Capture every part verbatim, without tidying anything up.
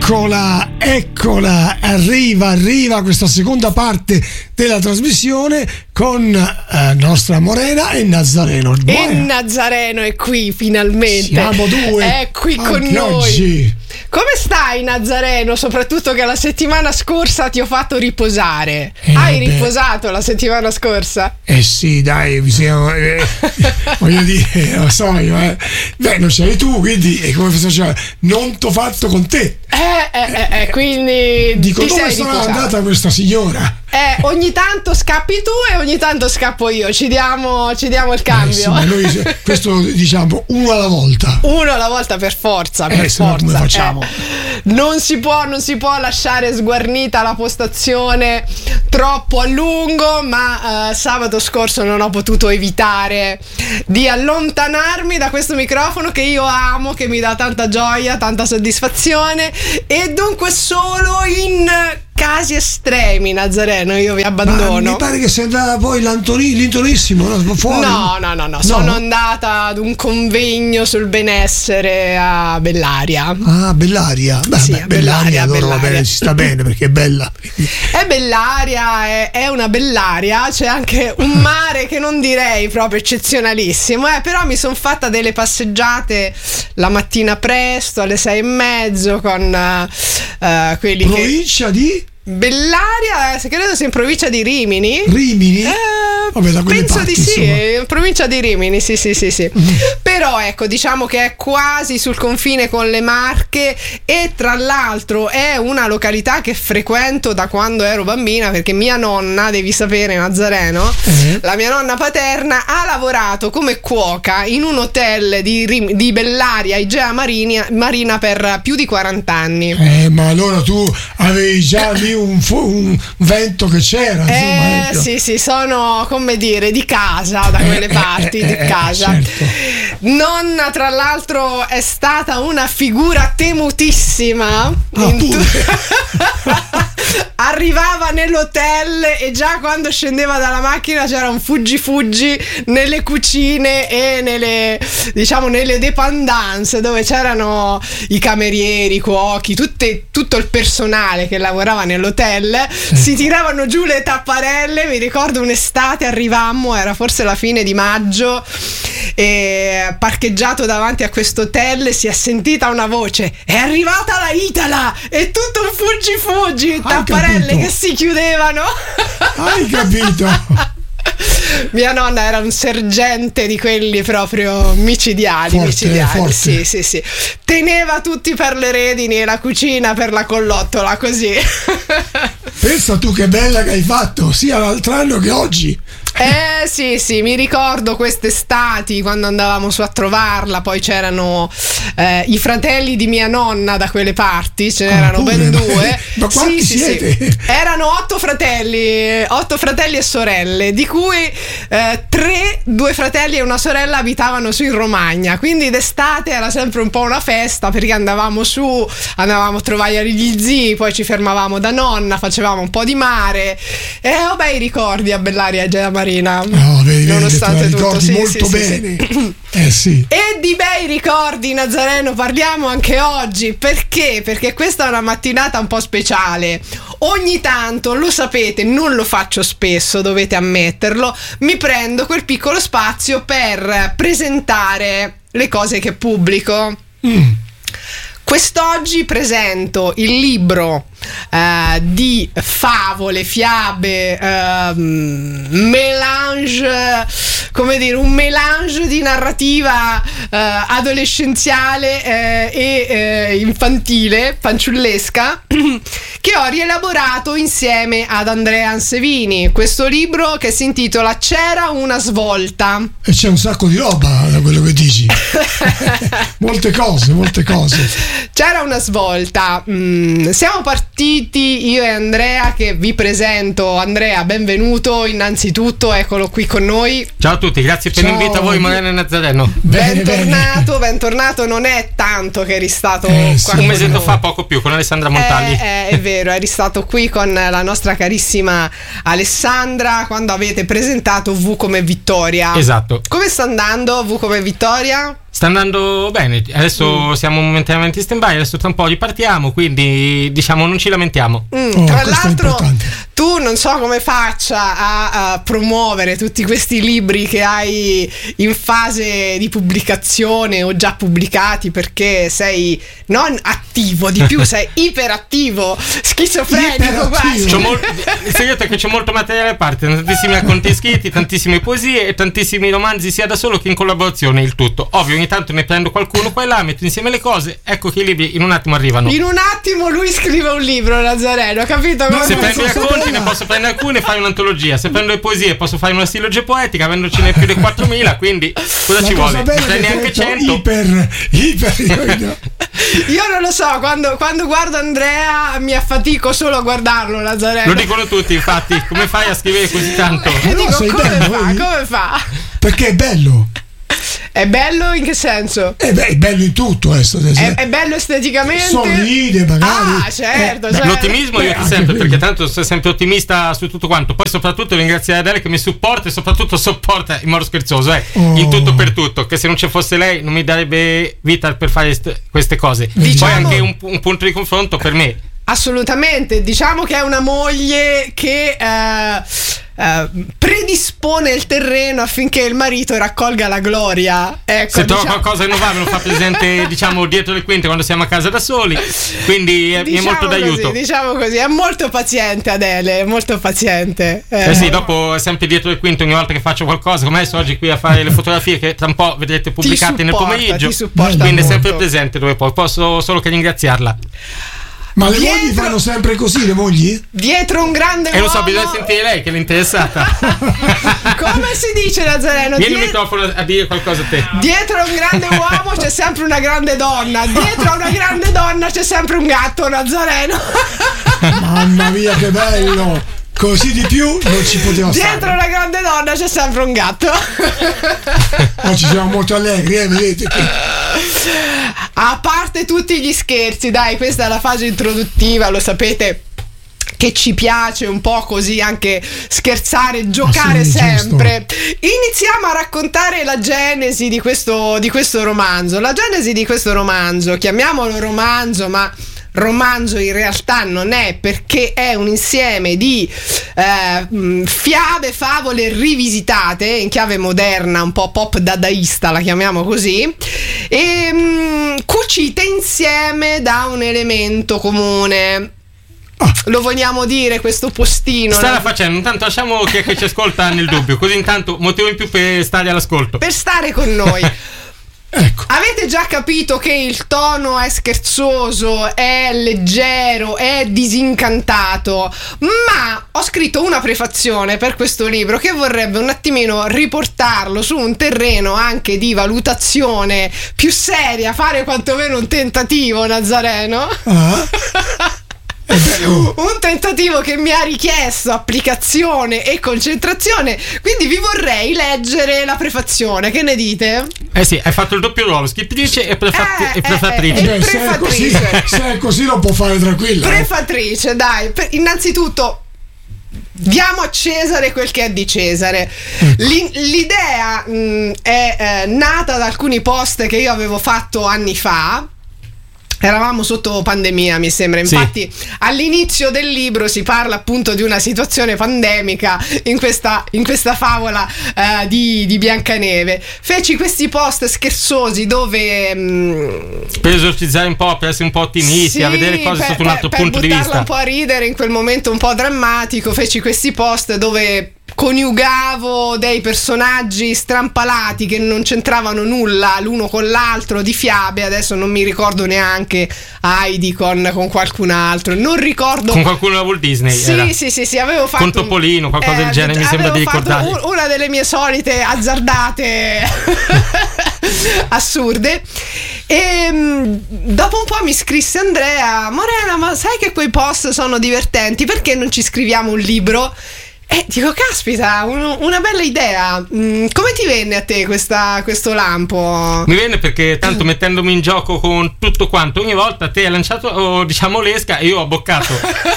Eccola, eccola, arriva, arriva questa seconda parte della trasmissione con eh, nostra Morena e Nazareno. E Nazareno è qui finalmente. Siamo due. È qui con anche noi. Oggi. Come stai, Nazareno? Soprattutto che la settimana scorsa ti ho fatto riposare. Eh, Hai beh. riposato la settimana scorsa? Eh sì, dai, bisogna, eh, voglio dire, lo so io, eh. Beh, non c'eri tu, quindi eh, come faccio? Non t'ho fatto con te. Eh, eh, eh, eh quindi Dico, ti dove sei sarà riposato. andata questa signora? Eh, ogni tanto scappi tu e ogni tanto scappo io. Ci diamo, ci diamo il cambio. Eh sì, ma noi questo diciamo uno alla volta. Uno alla volta per forza, per Eh, se no forza. come facciamo? Eh, non si può, non si può lasciare sguarnita la postazione troppo a lungo, ma eh, sabato scorso non ho potuto evitare di allontanarmi da questo microfono che io amo, che mi dà tanta gioia, tanta soddisfazione, e dunque solo in casi estremi, Nazareno, io vi abbandono. Ma mi pare che sia andata poi l'Antoni, l'intonissimo, no? Fuori. No, no, no, no, sono andata ad un convegno sul benessere a Bellaria. Ah, Bellaria. Beh, Sì, beh, a Bellaria, Bellaria, allora va Bellaria. bene, ci sta bene perché è bella. È Bellaria, è, è una Bellaria, c'è anche un mare che non direi proprio eccezionalissimo, eh, però mi sono fatta delle passeggiate la mattina presto, alle sei e mezzo, con eh, quelli che... Provincia di Bellaria, eh, credo sia in provincia di Rimini. Rimini? Eh, Vabbè, da quelle penso parti, di sì, insomma. in provincia di Rimini, sì, sì, sì, sì. Però ecco, diciamo che è quasi sul confine con le Marche, e tra l'altro è una località che frequento da quando ero bambina, perché mia nonna, devi sapere, Nazareno, Eh. la mia nonna paterna ha lavorato come cuoca in un hotel di, Rim- di Bellaria, Igea Marina, Marina, per più di quaranta anni. Eh, ma allora tu avevi già lì un, fu- un vento che c'era, insomma. Eh ecco. sì sì, sono, come dire, di casa, da quelle Eh, parti, eh, di eh, casa. certo. Nonna, tra l'altro, è stata una figura temutissima. Ah, In pure. Arrivava nell'hotel e già quando scendeva dalla macchina c'era un fuggi fuggi nelle cucine e nelle, diciamo, nelle dépendance, dove c'erano i camerieri, i cuochi, tutte, tutto il personale che lavorava nell'hotel. Si tiravano giù le tapparelle. Mi ricordo un'estate arrivammo, era forse la fine di maggio, e parcheggiato davanti a questo hotel si è sentita una voce: è arrivata la Itala! E tutto un fuggi fuggi, tapparelle capito? che si chiudevano. Hai capito? Mia nonna era un sergente di quelli proprio micidiali, Forte, micidiali. forte. Sì, sì, sì. Teneva tutti per le redini e la cucina per la collottola, così. Pensa tu che bella che hai fatto, sia l'altro anno che oggi. Eh sì sì, mi ricordo queste estati quando andavamo su a trovarla. Poi c'erano eh, i fratelli di mia nonna da quelle parti, ce n'erano pure, ben ma- due. ma quanti Sì, sì, siete? sì. Erano otto fratelli, otto fratelli e sorelle, di cui eh, tre, due fratelli e una sorella abitavano su in Romagna. Quindi d'estate era sempre un po' una festa, perché andavamo su, andavamo a trovare gli zii, poi ci fermavamo da nonna, facevamo un po' di mare. E ho bei ricordi a Bellaria e Gela Marina. No, vedi, Nonostante vedi, te la tutto, ricordi sì, molto sì, sì, bene. sì. Eh sì. E di bei ricordi, Nazareno, parliamo anche oggi. Perché? Perché questa è una mattinata un po' speciale. Ogni tanto, lo sapete, non lo faccio spesso, dovete ammetterlo, mi prendo quel piccolo spazio per presentare le cose che pubblico. Mm. Quest'oggi presento il libro eh, di favole, fiabe, ehm, melange, come dire, un melange di narrativa eh, adolescenziale eh, e eh, infantile, fanciullesca, che ho rielaborato insieme ad Andrea Ansevini. Questo libro che si intitola C'era una svolta. E c'è un sacco di roba da quello che dici. molte cose, molte cose. C'era una svolta. Mm, siamo partiti io e Andrea, che vi presento. Andrea, benvenuto innanzitutto, eccolo qui con noi. Ciao a tutti, grazie per Ciao. l'invito a voi, Morena e Nazareno. Bene, bentornato, bene. bentornato. Non è tanto che eri stato Eh, sì. qua Un con mesetto noi. fa, poco più, con Alessandra Montali. Eh, eh, è vero, eri stato qui con la nostra carissima Alessandra quando avete presentato V come Vittoria. Esatto. Come sta andando V come Vittoria? Sta andando bene, adesso mm. siamo momentaneamente in stand-by, adesso tra un po' ripartiamo, quindi diciamo non ci lamentiamo. Mm, oh, tra l'altro tu non so come faccia a, a promuovere tutti questi libri che hai in fase di pubblicazione o già pubblicati, perché sei non attivo, di più sei iperattivo, schizofrenico quasi. C'ho mol- il segreto è che c'è molto materiale a parte, tantissimi racconti scritti, tantissime poesie e tantissimi romanzi sia da solo che in collaborazione, il tutto. Ovvio, ogni tanto ne prendo qualcuno qua e là, metto insieme le cose, ecco che i libri in un attimo arrivano. In un attimo lui scrive un libro, Nazareno, capito? No, se prendo i racconti ne posso prendere alcune e fare un'antologia, se prendo le poesie posso fare una stilogia poetica, avendocene più di quattromila, quindi cosa La ci cosa vuole? Prendi anche cento. Iper, iper, io, io non lo so, quando, quando guardo Andrea mi affatico solo a guardarlo, Nazareno. Lo dicono tutti, infatti, come fai a scrivere così tanto? E dico, come bello, fa? vedi? Come fa? Perché è bello. È bello in che senso? Eh beh, è bello in tutto, eh, è, è bello esteticamente. Sorride magari. Ah, certo, eh, certo. L'ottimismo io ti sempre, perché tanto sei sempre ottimista su tutto quanto. Poi soprattutto ringraziare Adele che mi supporta e soprattutto sopporta in modo scherzoso, eh, oh. in tutto per tutto, che se non ci fosse lei non mi darebbe vita per fare st- queste cose. Diciamo, poi anche un, un punto di confronto per me. Assolutamente, diciamo che è una moglie che eh, eh, predispone il terreno affinché il marito raccolga la gloria. Ecco, se trova diciamo. qualcosa di non va me lo fa presente, diciamo, dietro le quinte quando siamo a casa da soli, quindi è, diciamo è molto così, d'aiuto. Diciamo così, è molto paziente Adele, è molto paziente. Eh, eh sì, dopo è sempre dietro le quinte ogni volta che faccio qualcosa, come adesso oggi qui a fare le fotografie che tra un po' vedrete pubblicate supporta, nel pomeriggio, quindi molto. È molto. sempre presente dove poi posso solo che ringraziarla. Ma le dietro, mogli fanno sempre così, le mogli? Dietro un grande uomo. E non so, bisogna sentire lei che è l'interessata. Come si dice, Nazareno? Vieni Die- il microfono a dire qualcosa a te. Dietro a un grande uomo c'è sempre una grande donna. Dietro a una grande donna c'è sempre un gatto, Nazareno. Mamma mia, che bello! Così di più non ci poteva Dietro stare. Dietro una grande donna c'è sempre un gatto. Oggi siamo molto allegri, eh, vedete? A parte tutti gli scherzi, dai, questa è la fase introduttiva, lo sapete che ci piace un po' così anche scherzare, giocare ah, sì, sempre. Giusto. Iniziamo a raccontare la genesi di questo, di questo romanzo. La genesi di questo romanzo, chiamiamolo romanzo, ma romanzo in realtà non è, perché è un insieme di eh, fiabe, favole rivisitate in chiave moderna, un po' pop dadaista, la chiamiamo così, e mh, cucite insieme da un elemento comune. Lo vogliamo dire questo postino? Stava facendo, intanto lasciamo chi è che ci ascolta nel dubbio, così intanto motivo in più per stare all'ascolto, per stare con noi. Ecco. Avete già capito che il tono è scherzoso, è leggero, è disincantato, ma ho scritto una prefazione per questo libro che vorrebbe un attimino riportarlo su un terreno anche di valutazione più seria, fare quantomeno un tentativo, Nazareno. Ah. Un tentativo che mi ha richiesto applicazione e concentrazione, quindi vi vorrei leggere la prefazione, che ne dite? Eh sì, hai fatto il doppio ruolo, scrittrice e, prefat- eh, e prefattrice. eh, eh, Beh, se, è così, se è così lo può fare tranquilla. Prefattrice, dai, per, innanzitutto diamo a Cesare quel che è di Cesare. L'in- l'idea mh, è eh, nata da alcuni post che io avevo fatto anni fa. Eravamo sotto pandemia, mi sembra. Infatti, sì, all'inizio del libro si parla appunto di una situazione pandemica in questa, in questa favola uh, di, di Biancaneve. Feci questi post scherzosi dove mh, per esorcizzare un po', per essere un po' ottimisti, sì, a vedere le cose per, sotto un altro per, punto per di vista. un po' a ridere in quel momento un po' drammatico. Feci questi post dove coniugavo dei personaggi strampalati che non c'entravano nulla l'uno con l'altro, di fiabe. Adesso non mi ricordo neanche Heidi con, con qualcun altro, non ricordo, con qualcuno da Walt Disney. Sì, era. sì, sì, sì, avevo fatto con Topolino, qualcosa eh, del genere, mi sembra di ricordare. Un, una delle mie solite azzardate assurde. E mh, dopo un po' mi scrisse Andrea: Morena, ma sai che quei post sono divertenti, perché non ci scriviamo un libro? Eh, dico, caspita, un, una bella idea. Mm, come ti venne a te questa, questo lampo? Mi venne perché tanto mettendomi in gioco con tutto quanto, ogni volta te hai lanciato, diciamo, l'esca e io ho boccato.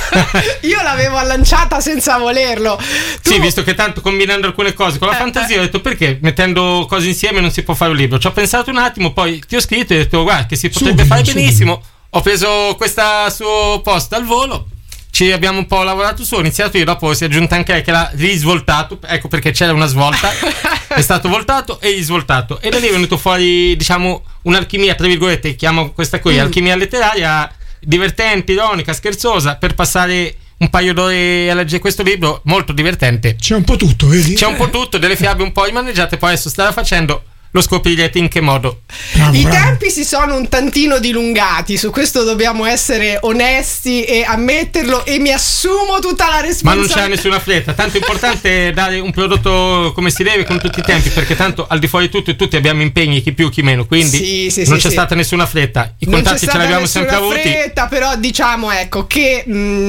Io l'avevo lanciata senza volerlo. Tu... Sì, visto che tanto combinando alcune cose con la eh, fantasia eh. ho detto perché mettendo cose insieme non si può fare un libro. Ci ho pensato un attimo, poi ti ho scritto e ho detto guarda che si potrebbe subito, fare subito. benissimo. Ho preso questa suo post al volo, ci abbiamo un po' lavorato su, ho iniziato io, dopo si è aggiunta anche lei che l'ha risvoltato, ecco perché c'era una svolta, è stato voltato e risvoltato e da lì è venuto fuori, diciamo, un'alchimia, tra virgolette, chiamo questa qui, mm. alchimia letteraria, divertente, ironica, scherzosa, per passare un paio d'ore a leggere questo libro molto divertente. C'è un po' tutto, vedi? C'è un po' tutto, delle fiabe un po' rimaneggiate, poi adesso starà facendo, lo scoprirete in che modo. Bravo, I bravo. tempi si sono un tantino dilungati, su questo dobbiamo essere onesti e ammetterlo, e mi assumo tutta la Ma responsabilità. non c'è nessuna fretta, tanto è importante dare un prodotto come si deve con tutti i tempi, perché tanto al di fuori di tutto e tutti abbiamo impegni, chi più chi meno, quindi Sì, sì, non sì, c'è sì. stata nessuna fretta, i Non c'è contatti ce stata l'abbiamo sempre nessuna avuti. fretta, però diciamo ecco che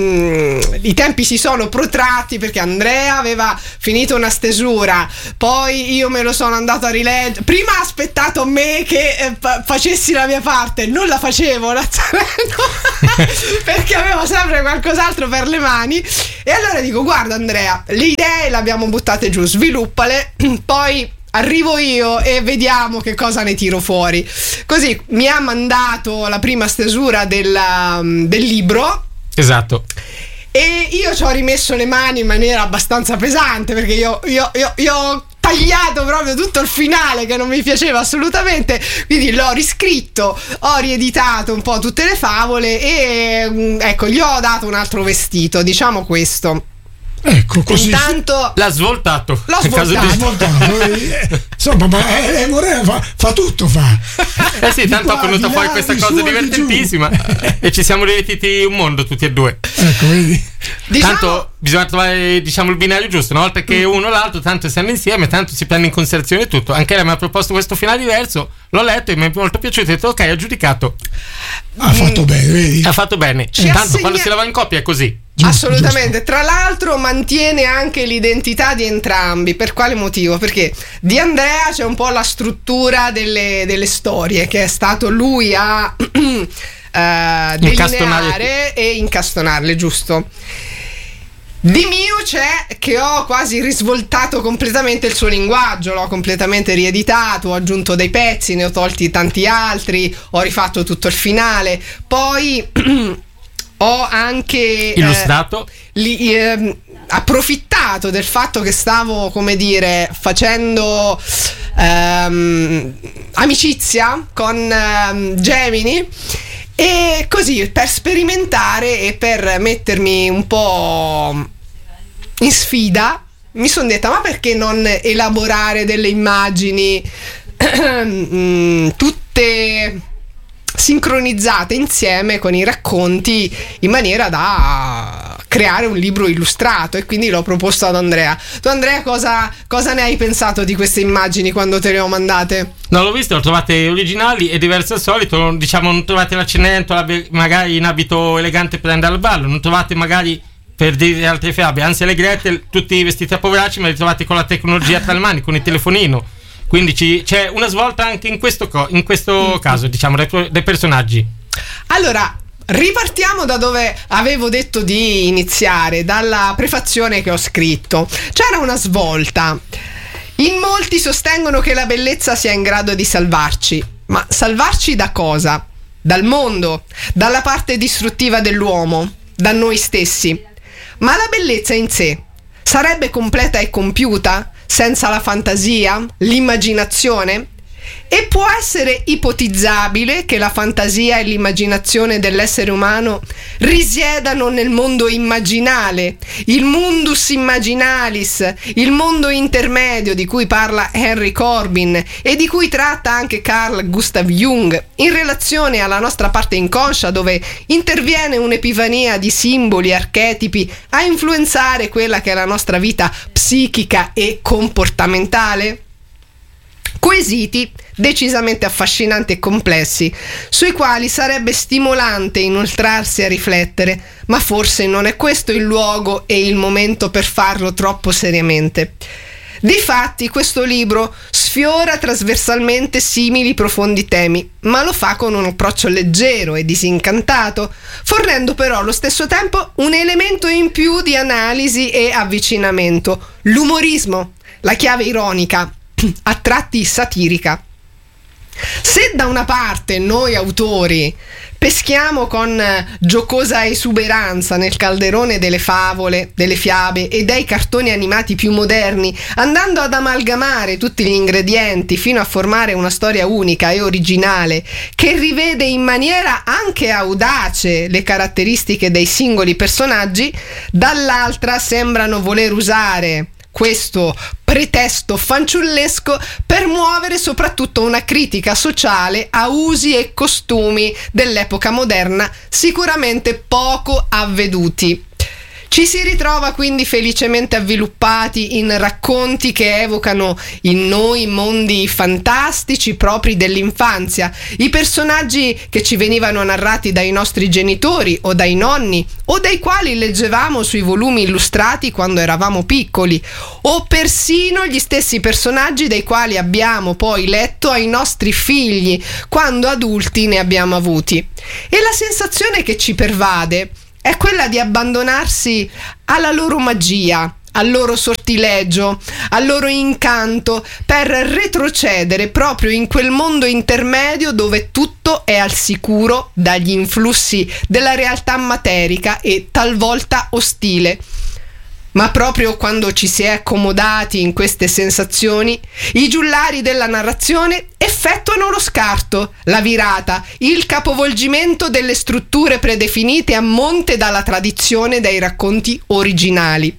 mh, i tempi si sono protratti perché Andrea aveva finito una stesura, poi io me lo sono andato a rileggere, prima ha aspettato me che eh, fa- facessi la mia parte, non la facevo Nazzareno perché avevo sempre qualcos'altro per le mani, e allora dico guarda Andrea, le idee le abbiamo buttate giù, sviluppale, poi arrivo io e vediamo che cosa ne tiro fuori. Così mi ha mandato la prima stesura della, del libro. Esatto. E io ci ho rimesso le mani in maniera abbastanza pesante, perché io, io, io, io ho tagliato proprio tutto il finale che non mi piaceva assolutamente, quindi l'ho riscritto, ho rieditato un po' tutte le favole e ecco, gli ho dato un altro vestito, diciamo questo. Ecco, così. Intanto L'ha svoltato. l'ho In caso svoltato. di- Svoltato, eh, insomma, ma eh, eh, Morena fa, fa tutto, fa. Eh sì, Di tanto qua, è venuta di fuori là, questa di cosa su e di divertentissima e ci siamo divertiti un mondo tutti e due. Ecco, vedi. Diciamo, Tanto bisogna trovare, diciamo, il binario giusto, una volta che uno o l'altro, tanto siamo insieme, tanto si prende in considerazione tutto. Anche lei mi ha proposto questo finale diverso, l'ho letto e mi è molto piaciuto, ho detto ok, ho giudicato, Ha fatto bene, vedi? ha fatto bene. Ci Tanto assegna- quando si lavora in coppia è così. Giusto, assolutamente, tra l'altro mantiene anche l'identità di entrambi. Per quale motivo? Perché di Andrea c'è un po' la struttura delle, delle storie che è stato lui a uh, delineare e incastonarle, giusto? Di mio c'è che ho quasi risvoltato completamente il suo linguaggio, l'ho completamente rieditato, ho aggiunto dei pezzi, ne ho tolti tanti altri, ho rifatto tutto il finale, poi ho anche Illustrato. eh, li, ehm, approfittato del fatto che stavo, come dire, facendo ehm, amicizia con ehm, Gemini, e così per sperimentare e per mettermi un po' in sfida mi sono detta ma perché non elaborare delle immagini mm, tutte sincronizzate insieme con i racconti in maniera da creare un libro illustrato, e quindi l'ho proposto ad Andrea. Tu Andrea cosa, cosa ne hai pensato di queste immagini quando te le ho mandate? Non l'ho visto, le trovate originali e diverse al solito, diciamo non trovate la Cenerentola magari in abito elegante per andare al ballo, non trovate magari per dire altre fiabe, anzi alle Gretel tutti vestiti a poveracci, ma li trovate con la tecnologia tra le mani, con il telefonino. Quindi ci, c'è una svolta anche in questo, co- in questo caso, diciamo, dei, dei personaggi. Allora, ripartiamo da dove avevo detto di iniziare, dalla prefazione che ho scritto. C'era una svolta. In molti sostengono che la bellezza sia in grado di salvarci, ma salvarci da cosa? Dal mondo, dalla parte distruttiva dell'uomo, da noi stessi. Ma la bellezza in sé sarebbe completa e compiuta senza la fantasia, l'immaginazione? E può essere ipotizzabile che la fantasia e l'immaginazione dell'essere umano risiedano nel mondo immaginale, il mundus immaginalis, il mondo intermedio di cui parla Henry Corbin e di cui tratta anche Carl Gustav Jung, in relazione alla nostra parte inconscia, dove interviene un'epifania di simboli, archetipi a influenzare quella che è la nostra vita psichica e comportamentale? quesiti decisamente affascinanti e complessi, sui quali sarebbe stimolante inoltrarsi a riflettere, ma forse non è questo il luogo e il momento per farlo troppo seriamente. Difatti, questo libro sfiora trasversalmente simili profondi temi, ma lo fa con un approccio leggero e disincantato, fornendo però allo stesso tempo un elemento in più di analisi e avvicinamento: l'umorismo, la chiave ironica, a tratti satirica. Se da una parte noi autori peschiamo con giocosa esuberanza nel calderone delle favole, delle fiabe e dei cartoni animati più moderni, andando ad amalgamare tutti gli ingredienti fino a formare una storia unica e originale che rivede in maniera anche audace le caratteristiche dei singoli personaggi, dall'altra sembrano voler usare questo pretesto fanciullesco per muovere soprattutto una critica sociale a usi e costumi dell'epoca moderna sicuramente poco avveduti. Ci si ritrova quindi felicemente avviluppati in racconti che evocano in noi mondi fantastici propri dell'infanzia, i personaggi che ci venivano narrati dai nostri genitori o dai nonni, o dai quali leggevamo sui volumi illustrati quando eravamo piccoli, o persino gli stessi personaggi dei quali abbiamo poi letto ai nostri figli quando adulti ne abbiamo avuti. E la sensazione che ci pervade è quella di abbandonarsi alla loro magia, al loro sortileggio, al loro incanto, per retrocedere proprio in quel mondo intermedio dove tutto è al sicuro dagli influssi della realtà materica e talvolta ostile. Ma proprio quando ci si è accomodati in queste sensazioni, i giullari della narrazione effettuano lo scarto, la virata, il capovolgimento delle strutture predefinite a monte dalla tradizione dei racconti originali.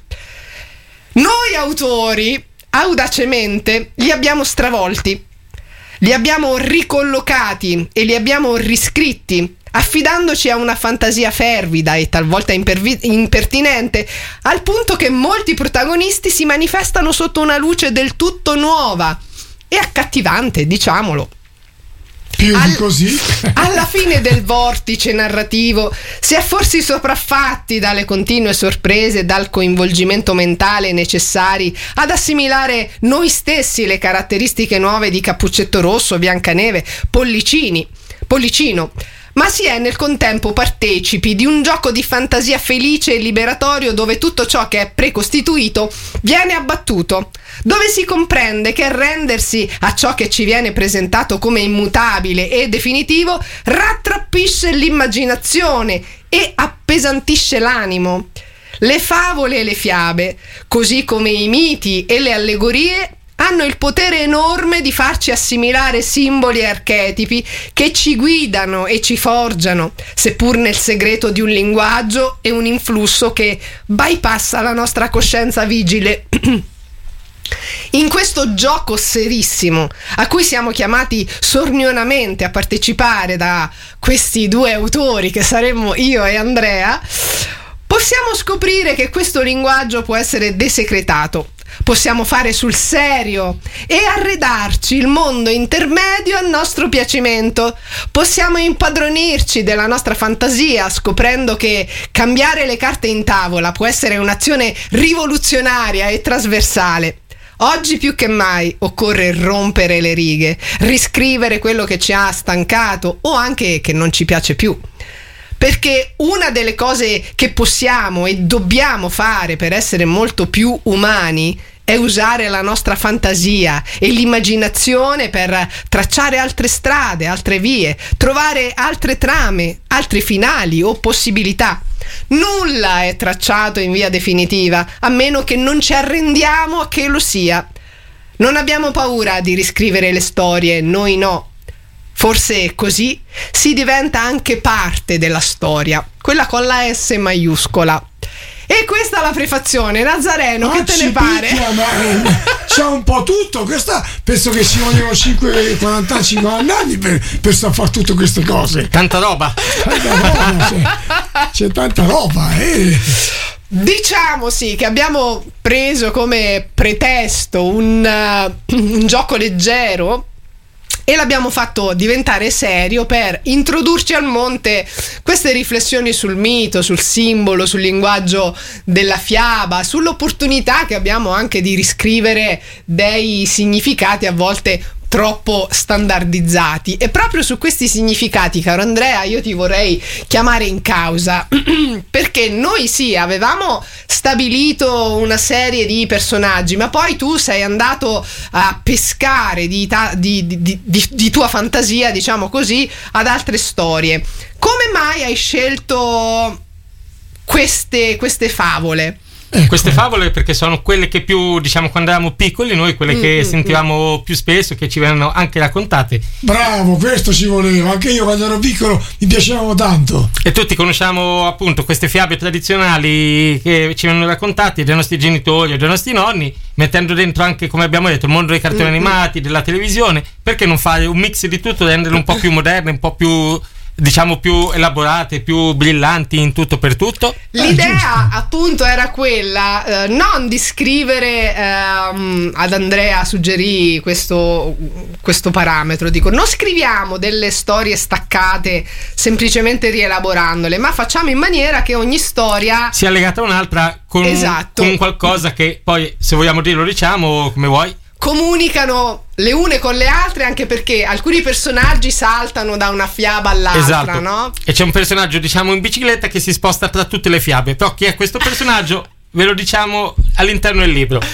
Noi autori, audacemente, li abbiamo stravolti, li abbiamo ricollocati e li abbiamo riscritti, affidandoci a una fantasia fervida e talvolta impervi- impertinente, al punto che molti protagonisti si manifestano sotto una luce del tutto nuova e accattivante, diciamolo. Più Al- di così. Alla fine del vortice narrativo si è forse sopraffatti dalle continue sorprese e dal coinvolgimento mentale necessari ad assimilare noi stessi le caratteristiche nuove di Cappuccetto Rosso, Biancaneve, Pollicini, Pollicino, ma si è nel contempo partecipi di un gioco di fantasia felice e liberatorio dove tutto ciò che è precostituito viene abbattuto, dove si comprende che rendersi a ciò che ci viene presentato come immutabile e definitivo rattrappisce l'immaginazione e appesantisce l'animo. Le favole e le fiabe, così come i miti e le allegorie, hanno il potere enorme di farci assimilare simboli e archetipi che ci guidano e ci forgiano, seppur nel segreto di un linguaggio e un influsso che bypassa la nostra coscienza vigile. In questo gioco serissimo, a cui siamo chiamati sornionamente a partecipare da questi due autori che saremmo io e Andrea, possiamo scoprire che questo linguaggio può essere desecretato. Possiamo fare sul serio e arredarci il mondo intermedio a nostro piacimento. Possiamo impadronirci della nostra fantasia, scoprendo che cambiare le carte in tavola può essere un'azione rivoluzionaria e trasversale. Oggi più che mai occorre rompere le righe, riscrivere quello che ci ha stancato o anche che non ci piace più. Perché una delle cose che possiamo e dobbiamo fare per essere molto più umani è usare la nostra fantasia e l'immaginazione per tracciare altre strade, altre vie, trovare altre trame, altri finali o possibilità. Nulla è tracciato in via definitiva, a meno che non ci arrendiamo a che lo sia. Non abbiamo paura di riscrivere le storie, noi no. Forse così si diventa anche parte della storia, quella con la S maiuscola. E questa è la prefazione. Nazareno, che te ne pare? Picchia, ma, eh, c'ha un po' tutto. Questa penso che ci vogliono cinque, quarantacinque anni per, per fare tutte queste cose. Tanta roba. Tanta roba, c'è, c'è tanta roba, eh. Diciamo sì che abbiamo preso come pretesto un, uh, un gioco leggero e l'abbiamo fatto diventare serio per introdurci al monte queste riflessioni sul mito, sul simbolo, sul linguaggio della fiaba, sull'opportunità che abbiamo anche di riscrivere dei significati a volte troppo standardizzati. E proprio su questi significati, caro Andrea, io ti vorrei chiamare in causa perché noi sì, avevamo stabilito una serie di personaggi, ma poi tu sei andato a pescare di, ta- di, di, di, di, di tua fantasia, diciamo così, ad altre storie. Come mai hai scelto queste, queste favole? Ecco. Queste favole perché sono quelle che più, diciamo, quando eravamo piccoli noi, quelle che Mm, sentivamo più spesso, che ci venivano anche raccontate, Bravo, questo ci voleva. Anche io quando ero piccolo mi piacevano tanto. e tutti conosciamo appunto queste fiabe tradizionali che ci vengono raccontate dai nostri genitori o dai nostri nonni, mettendo dentro anche, come abbiamo detto, il mondo dei cartoni animati, della televisione. Perché non fare un mix di tutto, renderle un po' più moderne, un po' più, diciamo, più elaborate, più brillanti in tutto per tutto? L'idea appunto era quella, eh, non di scrivere, ehm, ad Andrea suggerì questo, questo parametro, dico non scriviamo delle storie staccate semplicemente rielaborandole, ma facciamo in maniera che ogni storia Sia legata a un'altra con, Esatto. con qualcosa che poi, se vogliamo dirlo, diciamo come vuoi. comunicano le une con le altre, anche perché alcuni personaggi saltano da una fiaba all'altra, Esatto. no? E c'è un personaggio, diciamo, in bicicletta che si sposta tra tutte le fiabe. Però chi è questo personaggio ve lo diciamo all'interno del libro.